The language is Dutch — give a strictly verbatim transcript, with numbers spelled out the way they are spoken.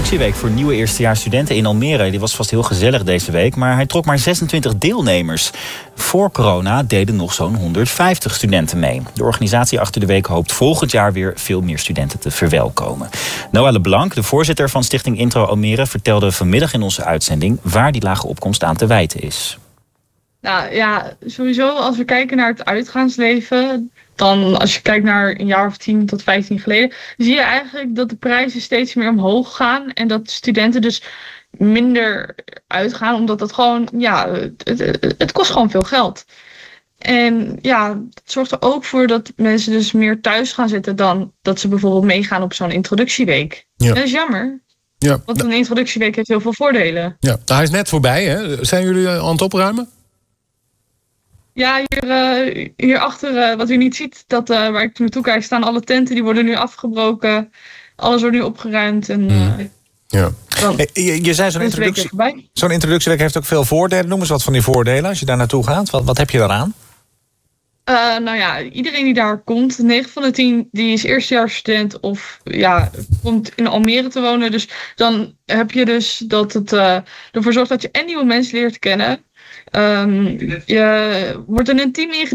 introductieweek voor nieuwe eerstejaarsstudenten in Almere. Die was vast heel gezellig deze week, maar hij trok maar zesentwintig deelnemers. Voor corona deden nog zo'n honderdvijftig studenten mee. De organisatie achter de week hoopt volgend jaar weer veel meer studenten te verwelkomen. Noah LeBlanc, de voorzitter van Stichting Intro Almere, vertelde vanmiddag in onze uitzending waar die lage opkomst aan te wijten is. Nou ja, sowieso als we kijken naar het uitgaansleven, dan als je kijkt naar een jaar of tien tot vijftien geleden, zie je eigenlijk dat de prijzen steeds meer omhoog gaan en dat studenten dus minder uitgaan, omdat het gewoon, ja, het, het, het kost gewoon veel geld. En ja, het zorgt er ook voor dat mensen dus meer thuis gaan zitten dan dat ze bijvoorbeeld meegaan op zo'n introductieweek. Ja. En dat is jammer. Ja. Want een introductieweek heeft heel veel voordelen. Ja, hij is net voorbij, hè? Zijn jullie aan het opruimen? Ja, hier, uh, hierachter, uh, wat u niet ziet, dat, uh, waar ik naartoe kijk, staan alle tenten. Die worden nu afgebroken. Alles wordt nu opgeruimd. En, uh, mm. Ja. Dan, je, je zei zo'n introductie, zo'n introductieweek heeft ook veel voordelen. Noem eens wat van die voordelen als je daar naartoe gaat. Wat, wat heb je daaraan? Uh, nou ja, iedereen die daar komt, negen van de tien, die is eerstejaarsstudent of ja, komt in Almere te wonen. Dus dan heb je dus dat het uh, ervoor zorgt dat je en nieuwe mensen leert kennen. Um, je wordt in een team ingedeeld.